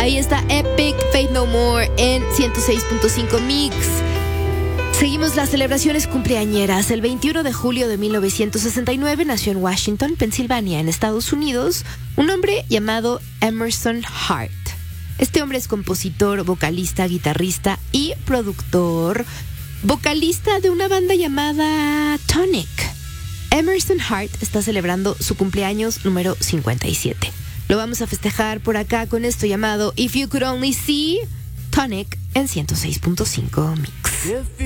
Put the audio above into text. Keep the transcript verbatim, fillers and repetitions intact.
Ahí está Epic, Faith No More en ciento seis punto cinco Mix. Seguimos las celebraciones cumpleañeras. El veintiuno de julio de mil novecientos sesenta y nueve nació en Washington, Pensilvania, en Estados Unidos, un hombre llamado Emerson Hart. Este hombre es compositor, vocalista, guitarrista y productor, vocalista de una banda llamada Tonic. Emerson Hart está celebrando su cumpleaños número cincuenta y siete. Lo vamos a festejar por acá con esto llamado If You Could Only See, Tonic en ciento seis punto cinco Mix.